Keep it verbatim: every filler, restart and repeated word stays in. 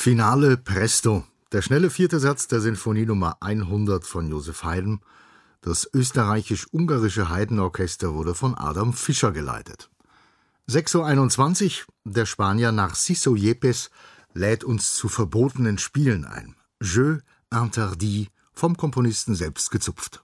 Finale presto. Der schnelle vierte Satz der Sinfonie Nummer hundert von Joseph Haydn. Das österreichisch-ungarische Haydn-Orchester wurde von Adam Fischer geleitet. sechs Uhr einundzwanzig, der Spanier Narciso Yepes lädt uns zu verbotenen Spielen ein. Jeu interdit, vom Komponisten selbst gezupft.